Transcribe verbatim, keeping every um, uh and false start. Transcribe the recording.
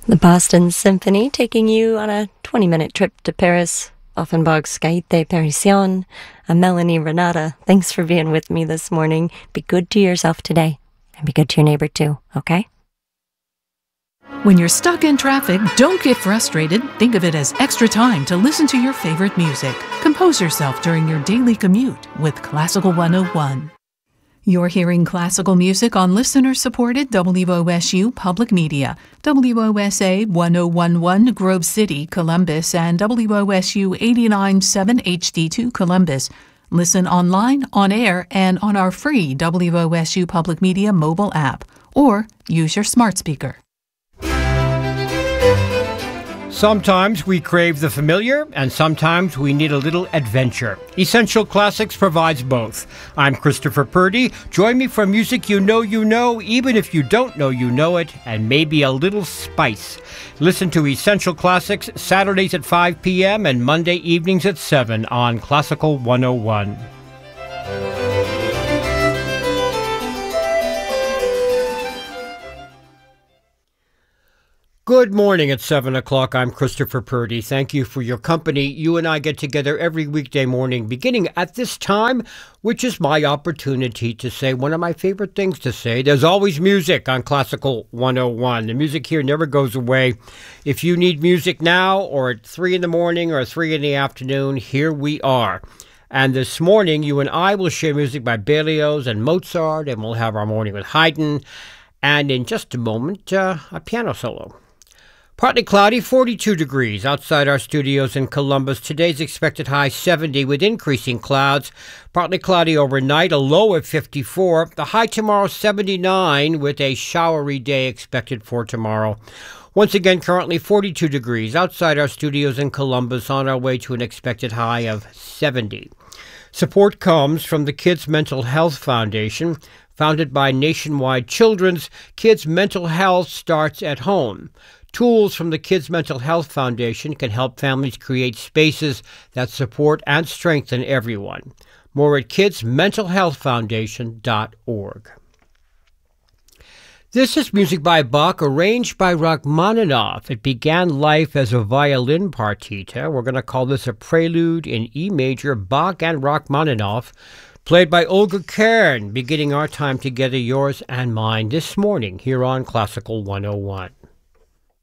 The Boston Symphony taking you on a twenty-minute trip to Paris. Offenbach's Gaite Parisienne. I'm Melanie Renata. Thanks for being with me this morning. Be good to yourself today, and be good to your neighbor too, okay? When you're stuck in traffic, don't get frustrated. Think of it as extra time to listen to your favorite music. Compose yourself during your daily commute with Classical one oh one. You're hearing classical music on listener-supported W O S U Public Media, W O S A one oh one one Grove City, Columbus, and W O S U eighty-nine point seven H D two Columbus. Listen online, on air, and on our free W O S U Public Media mobile app, or use your smart speaker. Sometimes we crave the familiar, and sometimes we need a little adventure. Essential Classics provides both. I'm Christopher Purdy. Join me for music you know you know, even if you don't know you know it, and maybe a little spice. Listen to Essential Classics Saturdays at five p.m. and Monday evenings at seven on Classical one oh one. Good morning at seven o'clock. I'm Christopher Purdy. Thank you for your company. You and I get together every weekday morning beginning at this time, which is my opportunity to say one of my favorite things to say. There's always music on Classical one oh one. The music here never goes away. If you need music now or at three in the morning or three in the afternoon, here we are. And this morning, you and I will share music by Berlioz and Mozart, and we'll have our morning with Haydn. And in just a moment, uh, a piano solo. Partly cloudy, forty-two degrees outside our studios in Columbus. Today's expected high seventy with increasing clouds. Partly cloudy overnight, a low of fifty-four. The high tomorrow seventy-nine with a showery day expected for tomorrow. Once again, currently forty-two degrees outside our studios in Columbus, on our way to an expected high of seventy. Support comes from the Kids Mental Health Foundation. Founded by Nationwide Children's, Kids Mental Health starts at home. Tools from the Kids Mental Health Foundation can help families create spaces that support and strengthen everyone. More at kids mental health foundation dot org. This is music by Bach, arranged by Rachmaninoff. It began life as a violin partita. We're going to call this a prelude in E major, Bach and Rachmaninoff, played by Olga Kern, beginning our time together, yours and mine, this morning here on Classical one oh one.